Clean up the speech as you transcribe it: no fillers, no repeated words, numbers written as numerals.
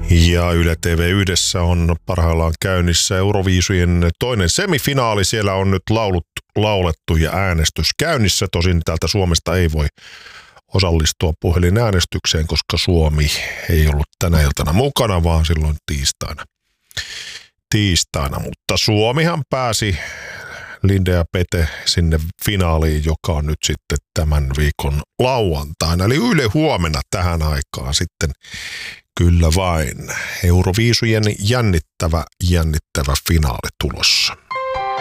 Ja Yle TV Yhdessä on parhaillaan käynnissä Euroviisujen toinen semifinaali. Siellä on nyt laulettu ja äänestys käynnissä. Tosin täältä Suomesta ei voi osallistua puhelinäänestykseen, koska Suomi ei ollut tänä iltana mukana, vaan silloin tiistaina. Mutta Suomihan pääsi, Linde ja Pete, sinne finaaliin, joka on nyt sitten tämän viikon lauantaina. Eli Yle Huomenna tähän aikaan sitten kyllä vain Euroviisujen jännittävä finaali tulossa.